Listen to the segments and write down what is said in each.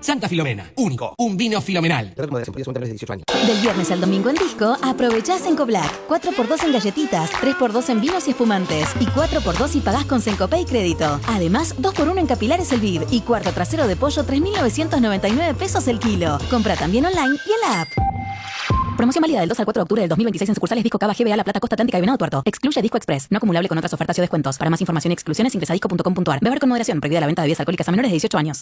Santa Filomena, único, un vino filomenal. Del viernes al domingo en Disco, aprovechá Senco Black. 4x2 en galletitas, 3x2 en vinos y espumantes. Y 4x2 si pagás con Sencopay Crédito. Además, 2x1 en capilares El Vid. Y cuarto trasero de pollo, 3.999 pesos el kilo. Compra también online y en la app. Promoción válida del 2 al 4 de octubre del 2026 en sucursales Disco Cava, GBA, La Plata, Costa Atlántica y Venado Tuerto. Excluye Disco Express. No acumulable con otras ofertas o descuentos. Para más información y exclusiones ingresa a disco.com.ar. Beber con moderación. Prohibida la venta de bebidas alcohólicas a menores de 18 años.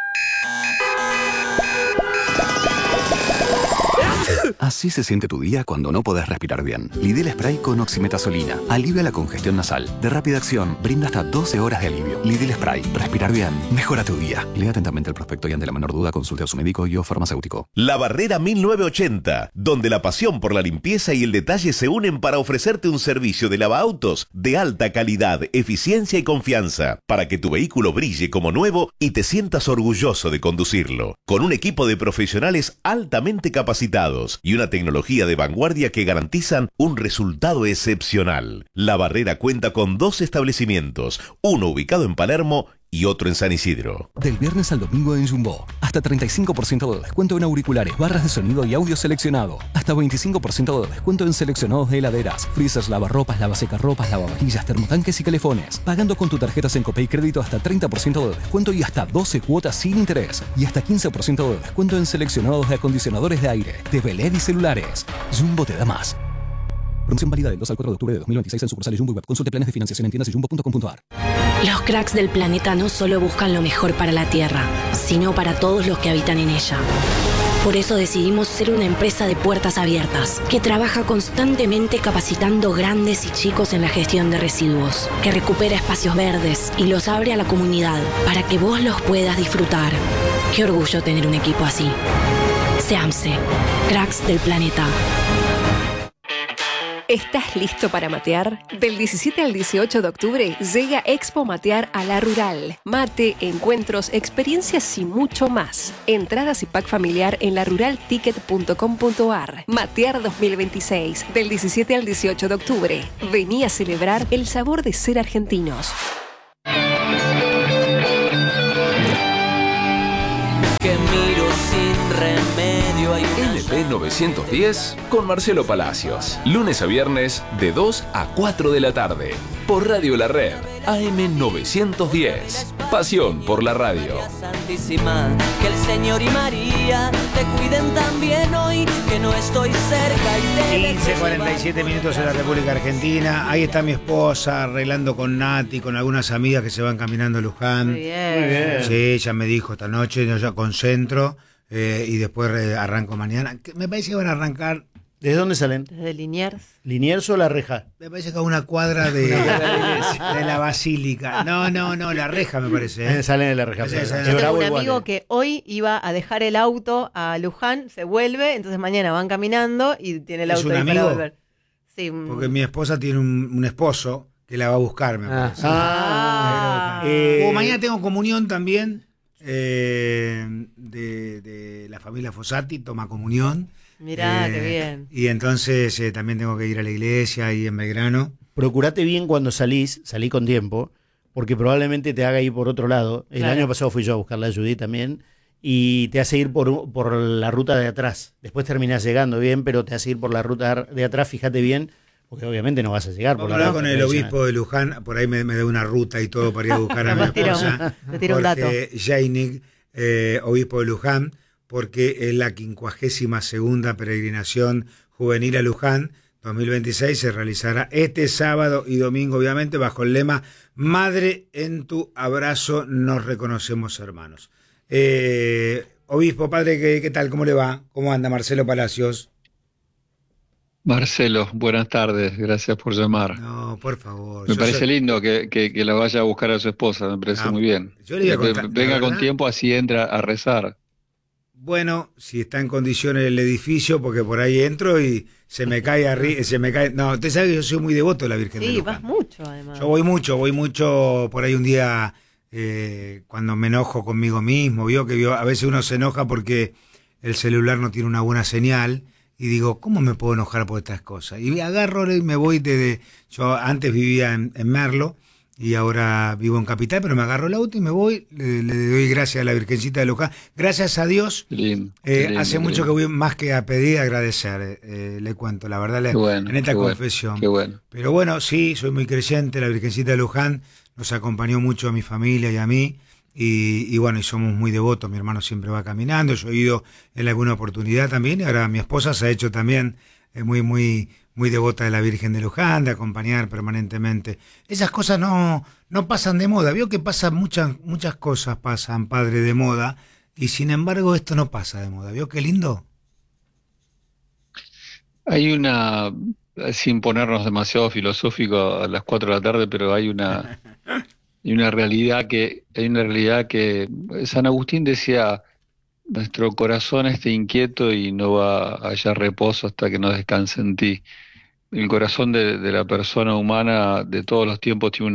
Así se siente tu día cuando no podés respirar bien. Lidl Spray con oximetazolina. Alivia la congestión nasal. De rápida acción, brinda hasta 12 horas de alivio. Lidl Spray. Respirar bien. Mejora tu día. Lea atentamente el prospecto y ante la menor duda consulte a su médico y o farmacéutico. La Barrera 1980, donde la pasión por la limpieza y el detalle se unen para ofrecerte un servicio de lavaautos de alta calidad, eficiencia y confianza, para que tu vehículo brille como nuevo y te sientas orgulloso de conducirlo. Con un equipo de profesionales altamente capacitados y una tecnología de vanguardia que garantizan un resultado excepcional. La Barrera cuenta con 2 establecimientos, uno ubicado en Palermo y otro en San Isidro. Del viernes al domingo en Jumbo. Hasta 35% de descuento en auriculares, barras de sonido y audio seleccionado. Hasta 25% de descuento en seleccionados de heladeras, freezers, lavarropas, lavasecarropas, lavavajillas, termotanques y calefones. Pagando con tu tarjeta Sencopay Crédito hasta 30% de descuento y hasta 12 cuotas sin interés. Y hasta 15% de descuento en seleccionados de acondicionadores de aire, TV LED y celulares. Jumbo te da más. Promoción válida del 2 al 4 de octubre de 2026 en sucursales Jumbo y Web. Consulte planes de financiación en tiendas y jumbo.com.ar. Los cracks del planeta no solo buscan lo mejor para la Tierra, sino para todos los que habitan en ella. Por eso decidimos ser una empresa de puertas abiertas, que trabaja constantemente capacitando grandes y chicos en la gestión de residuos, que recupera espacios verdes y los abre a la comunidad para que vos los puedas disfrutar. Qué orgullo tener un equipo así. SEAMSE, cracks del planeta. ¿Estás listo para matear? Del 17 al 18 de octubre llega Expo Matear a La Rural. Mate, encuentros, experiencias y mucho más. Entradas y pack familiar en laruralticket.com.ar. Matear 2026, del 17 al 18 de octubre. Vení a celebrar el sabor de ser argentinos. Que miro sin remedio. LP 910 con Marcelo Palacios. Lunes a viernes de 2 a 4 de la tarde. Por Radio La Red. AM 910. Pasión por la radio. Santísima, que el Señor y María te cuiden también hoy, que no estoy cerca y te 15:47 minutos en la República Argentina. Ahí está mi esposa arreglando con Nati, con algunas amigas que se van caminando a Luján. Muy bien. Sí, ella me dijo esta noche, yo ya concentro y después arranco mañana. Me parece que van a arrancar. ¿Desde dónde salen? Desde Liniers. ¿Liniers o La Reja? Me parece que a una cuadra de la Basílica. No, La Reja me parece. Salen de La Reja. Yo tengo un amigo que hoy iba a dejar el auto a Luján, se vuelve, entonces mañana van caminando y tiene el auto ahí para volver. Sí. Porque mi esposa tiene un esposo que la va a buscar, me parece. Mañana tengo comunión también de la familia Fossati, toma comunión. Mirá, qué bien. Y entonces también tengo que ir a la iglesia ahí en Belgrano. Procurate bien cuando salí con tiempo, porque probablemente te haga ir por otro lado. El año pasado fui yo a buscarla a Judy también, y te hace ir por la ruta de atrás. Después terminás llegando bien, pero te hace ir por la ruta de atrás, fíjate bien, porque obviamente no vas a llegar. Vamos a hablar con el obispo de Luján, por ahí me da una ruta y todo para ir a buscar a mi esposa. Te tiro un dato. Jainik, obispo de Luján, porque es la 52ª peregrinación juvenil a Luján 2026. Se realizará este sábado y domingo, obviamente, bajo el lema Madre, en tu abrazo nos reconocemos hermanos. Obispo, padre, ¿qué tal? ¿Cómo le va? ¿Cómo anda Marcelo Palacios? Marcelo, buenas tardes, gracias por llamar. No, por favor. Me parece lindo que la vaya a buscar a su esposa, me parece muy bien. Yo le iba a contar, venga con tiempo, así entra a rezar. Bueno, si está en condiciones el edificio, porque por ahí entro y se me cae arriba, No, usted sabe que yo soy muy devoto de la Virgen de Luján. Sí, vas mucho además. Yo voy mucho por ahí un día cuando me enojo conmigo mismo, a veces uno se enoja porque el celular no tiene una buena señal y digo, ¿cómo me puedo enojar por estas cosas? Y agarro y me voy yo antes vivía en Merlo y ahora vivo en Capital, pero me agarro el auto y me voy, le doy gracias a la Virgencita de Luján. Gracias a Dios, hace mucho que voy más que a pedir, a agradecer, le cuento, la verdad, en esta confesión. Qué bueno. Pero bueno, sí, soy muy creyente, la Virgencita de Luján nos acompañó mucho a mi familia y a mí, y bueno, y somos muy devotos, mi hermano siempre va caminando, yo he ido en alguna oportunidad también, y ahora mi esposa se ha hecho también muy devota de la Virgen de Luján, de acompañar permanentemente. Esas cosas no pasan de moda. Vio que pasan muchas cosas, pasan, padre, de moda, y sin embargo esto no pasa de moda. ¿Vio qué lindo? Hay sin ponernos demasiado filosóficos a las 4 de la tarde, pero hay una realidad que San Agustín decía: nuestro corazón está inquieto y no va a hallar reposo hasta que no descanse en ti. El corazón de la persona humana de todos los tiempos tiene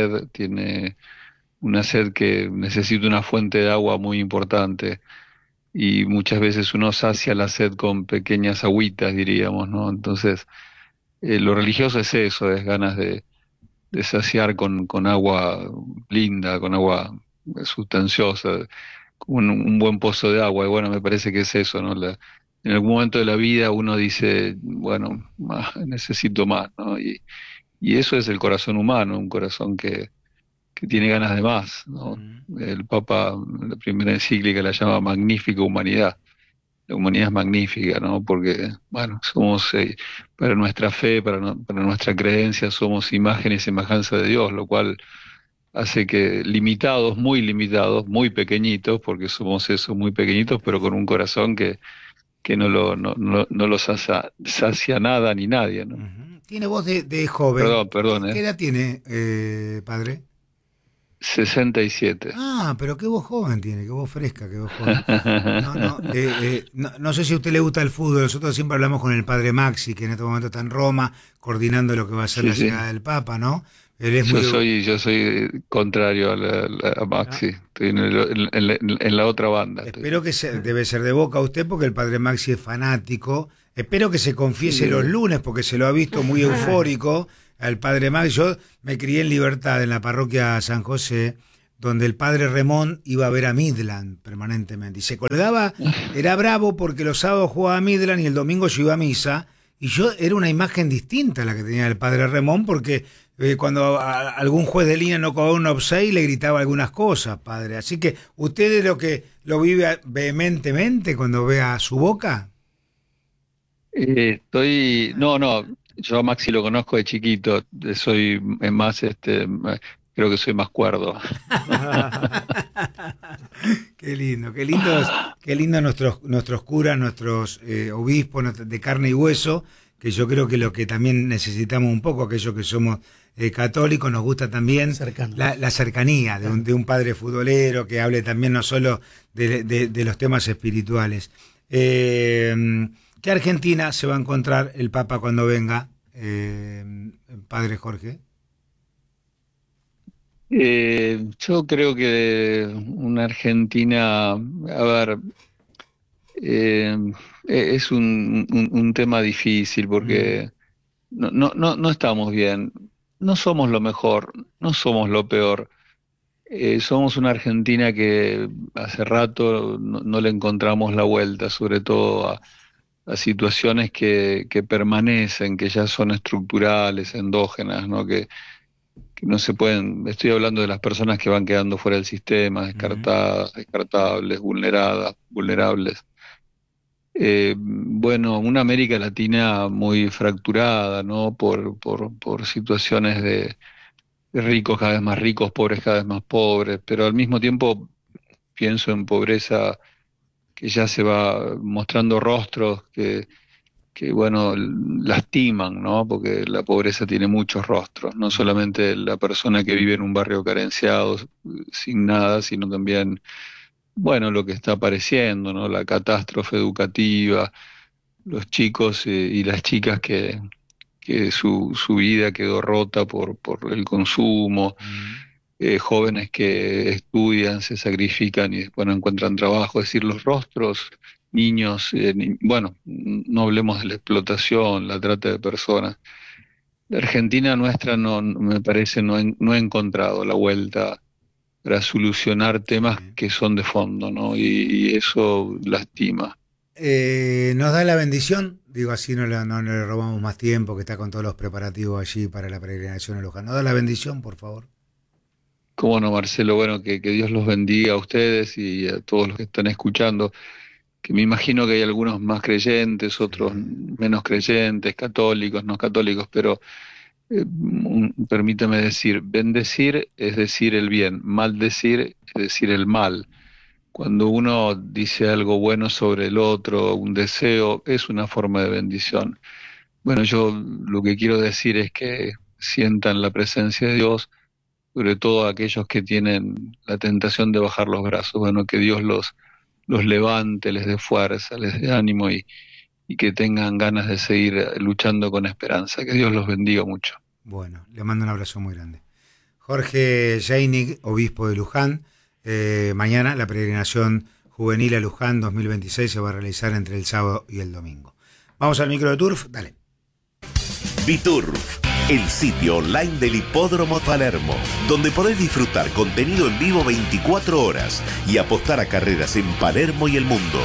una sed que necesita una fuente de agua muy importante, y muchas veces uno sacia la sed con pequeñas agüitas, diríamos, ¿no? Entonces, lo religioso es eso, es ganas de saciar con agua linda, con agua sustanciosa, un buen pozo de agua. Y bueno, me parece que es eso, ¿no? En algún momento de la vida uno dice, bueno, necesito más, ¿no? Y eso es el corazón humano, un corazón que tiene ganas de más, ¿no? El Papa, la primera encíclica, la llama Magnífica Humanidad. La humanidad es magnífica, ¿no? Porque, bueno, somos, para nuestra fe, para nuestra creencia, somos imagen y semejanza de Dios, lo cual hace que limitados, muy pequeñitos, porque somos eso, muy pequeñitos, pero con un corazón que no lo sacia nada ni nadie, ¿no? Tiene voz de joven. Perdón. ¿Qué edad tiene, padre? 67. Ah, pero qué voz joven tiene, qué voz fresca, qué voz joven. No sé si a usted le gusta el fútbol. Nosotros siempre hablamos con el padre Maxi, que en este momento está en Roma, coordinando lo que va a ser la llegada del Papa, ¿no? Él es yo soy contrario a Maxi. Estoy en la otra banda. Espero que debe ser de Boca usted, porque el padre Maxi es fanático. Espero que se confiese los lunes, porque se lo ha visto muy eufórico al padre Maxi. Yo me crié en Libertad, en la parroquia San José, donde el padre Ramón iba a ver a Midland permanentemente. Y se colgaba, era bravo porque los sábados jugaba a Midland y el domingo yo iba a misa. Y yo era una imagen distinta a la que tenía el padre Ramón, porque cuando algún juez de línea no cobraba un offside, le gritaba algunas cosas, padre. Así que, ¿usted es lo que lo vive vehementemente cuando ve a su Boca? No, yo a Maxi lo conozco de chiquito, soy más, creo que soy más cuerdo. Qué lindo nuestros curas, nuestros obispos de carne y hueso, que yo creo que lo que también necesitamos un poco, aquellos que somos católicos, nos gusta también la cercanía de un padre futbolero que hable también no solo de los temas espirituales. ¿Qué Argentina se va a encontrar el Papa cuando venga, padre Jorge? Yo creo que una Argentina, a ver, es un tema difícil porque no estamos bien, no somos lo mejor, no somos lo peor. Somos una Argentina que hace rato no le encontramos la vuelta, sobre todo a situaciones que permanecen, que ya son estructurales, endógenas, ¿no? Que no se pueden. Estoy hablando de las personas que van quedando fuera del sistema, descartables, vulnerables. Bueno, una América Latina muy fracturada, ¿no? Por situaciones de ricos cada vez más ricos, pobres cada vez más pobres, pero al mismo tiempo pienso en pobreza que ya se va mostrando rostros que bueno, lastiman, ¿no? Porque la pobreza tiene muchos rostros, no solamente la persona que vive en un barrio carenciado, sin nada, sino también, bueno, lo que está apareciendo, ¿no? La catástrofe educativa, los chicos y las chicas que su vida quedó rota por el consumo, jóvenes que estudian, se sacrifican y después no encuentran trabajo, es decir, los rostros, niños, bueno, no hablemos de la explotación, la trata de personas. La Argentina nuestra me parece no ha encontrado la vuelta para solucionar temas que son de fondo, ¿no? Y eso lastima. ¿Nos da la bendición? Digo, así no le robamos más tiempo, que está con todos los preparativos allí para la peregrinación a Luján. ¿Nos da la bendición, por favor? Cómo no, Marcelo. Bueno, que Dios los bendiga a ustedes y a todos los que están escuchando, que me imagino que hay algunos más creyentes, otros menos creyentes, católicos, no católicos, pero permítame decir, bendecir es decir el bien, maldecir es decir el mal. Cuando uno dice algo bueno sobre el otro, un deseo, es una forma de bendición. Bueno, yo lo que quiero decir es que sientan la presencia de Dios, sobre todo aquellos que tienen la tentación de bajar los brazos. Bueno, que Dios los levante, les dé fuerza, les dé ánimo y que tengan ganas de seguir luchando con esperanza. Que Dios los bendiga mucho. Bueno, le mando un abrazo muy grande. Jorge Jainig, obispo de Luján. Mañana la peregrinación juvenil a Luján 2026 se va a realizar entre el sábado y el domingo. Vamos al micro de Turf, dale. Biturf, el sitio online del Hipódromo Palermo, donde podés disfrutar contenido en vivo 24 horas y apostar a carreras en Palermo y el mundo.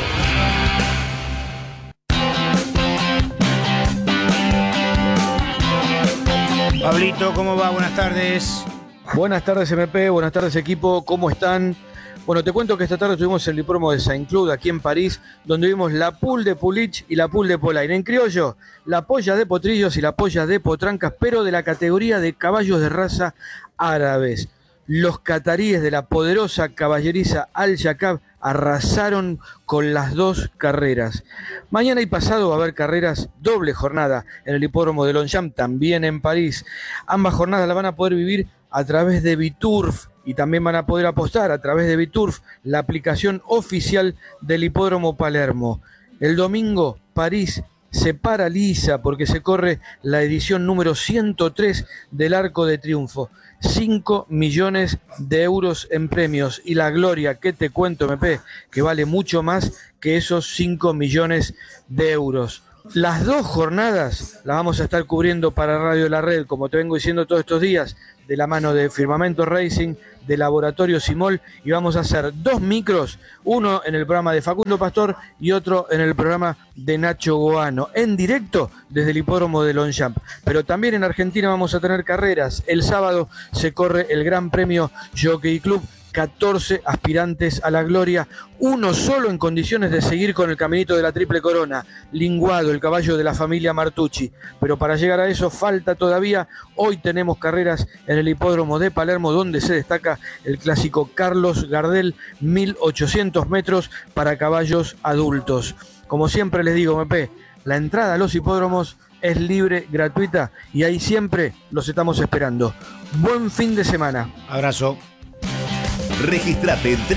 Pablito, ¿cómo va? Buenas tardes. Buenas tardes, MP, buenas tardes, equipo, ¿cómo están? Bueno, te cuento que esta tarde estuvimos en el hipódromo de Saint-Cloud, aquí en París, donde vimos la poule de Pulich y la poule de Polaine. En criollo, la polla de potrillos y la polla de potrancas, pero de la categoría de caballos de raza árabes. Los cataríes de la poderosa caballeriza Al-Yakab arrasaron con las dos carreras. Mañana y pasado va a haber carreras doble jornada en el hipódromo de Longchamp, también en París. Ambas jornadas la van a poder vivir a través de Biturf y también van a poder apostar a través de Biturf, la aplicación oficial del hipódromo Palermo. El domingo, París se paraliza porque se corre la edición número 103 del Arco de Triunfo. 5 millones de euros en premios y la gloria, que te cuento, MP, que vale mucho más que esos 5 millones de euros. Las dos jornadas las vamos a estar cubriendo para Radio La Red, como te vengo diciendo todos estos días, de la mano de Firmamento Racing, de Laboratorio Simol, y vamos a hacer dos micros, uno en el programa de Facundo Pastor y otro en el programa de Nacho Goano, en directo desde el hipódromo de Longchamp. Pero también en Argentina vamos a tener carreras. El sábado se corre el Gran Premio Jockey Club, 14 aspirantes a la gloria, uno solo en condiciones de seguir con el caminito de la Triple Corona, Linguado, el caballo de la familia Martucci. Pero para llegar a eso falta todavía. Hoy tenemos carreras en el hipódromo de Palermo, donde se destaca el clásico Carlos Gardel, 1800 metros para caballos adultos. Como siempre les digo, MP, la entrada a los hipódromos es libre, gratuita, y ahí siempre los estamos esperando. Buen fin de semana. Abrazo. Registrate en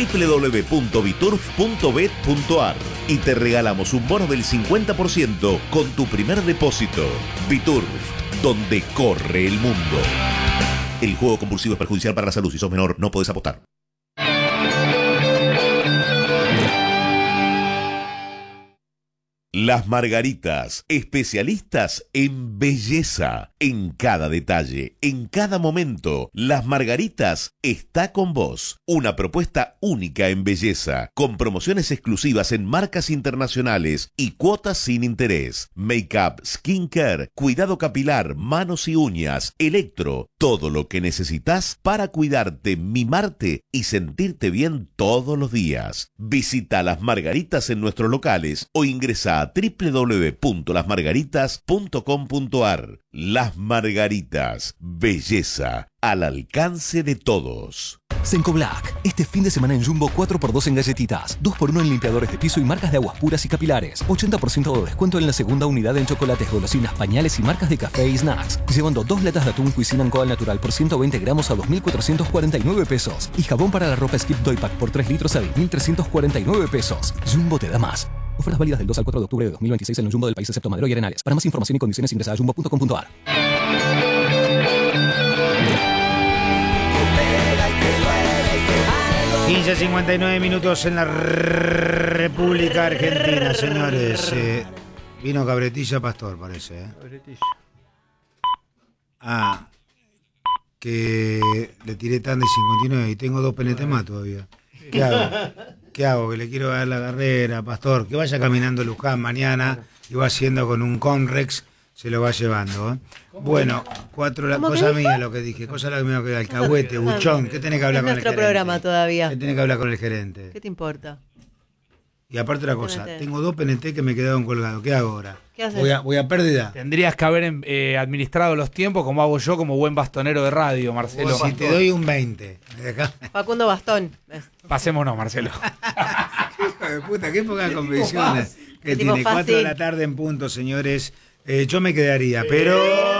www.biturf.bet.ar y te regalamos un bono del 50% con tu primer depósito. Biturf, donde corre el mundo. El juego compulsivo es perjudicial para la salud. Si sos menor, no podés apostar. Las Margaritas, especialistas en belleza, en cada detalle, en cada momento. Las Margaritas está con vos. Una propuesta única en belleza, con promociones exclusivas en marcas internacionales y cuotas sin interés. Make-up, skincare, cuidado capilar, manos y uñas, electro, todo lo que necesitas para cuidarte, mimarte y sentirte bien todos los días. Visita Las Margaritas en nuestros locales o ingresa a www.lasmargaritas.com.ar. Las Margaritas, belleza al alcance de todos. Senco Black, este fin de semana en Jumbo 4x2 en galletitas, 2x1 en limpiadores de piso y marcas de aguas puras y capilares, 80% de descuento en la segunda unidad en chocolates, golosinas, pañales y marcas de café y snacks, llevando 2 latas de atún Cuisine & Co al natural por 120 gramos a 2.449 pesos y jabón para la ropa Skip Toy Pack por 3 litros a 10.349 pesos. Jumbo te da más. Ofertas válidas del 2 al 4 de octubre de 2026 en el Jumbo del país excepto Madero y Arenales. Para más información y condiciones ingresa a jumbo.com.ar. 15:59 minutos en la República Argentina, señores. Vino Cabretilla Pastor, parece. Cabretilla. Que le tiré tanda y 59 y tengo 2 PNT más todavía. ¿Qué hago? ¿Qué hago? Que le quiero dar la carrera, Pastor. Que vaya caminando Luján mañana y va haciendo con un Conrex, se lo va llevando. Bueno, 4 cosas mías lo que dije, cosas las mías que alcahuete, buchón. ¿Qué tenés que hablar con el gerente? Es nuestro programa todavía. ¿Qué tenés que hablar con el gerente? ¿Qué te importa? Y aparte otra cosa, tengo 2 PNT que me quedaron colgados. ¿Qué hago ahora? ¿Qué haces? Voy a pérdida. Tendrías que haber administrado los tiempos como hago yo como buen bastonero de radio, Marcelo. Si te doy un 20. Facundo Bastón. Pasémonos, Marcelo. Hijo de puta, qué pocas convicciones que tiene. 4 de la tarde en punto, señores. Yo me quedaría, pero...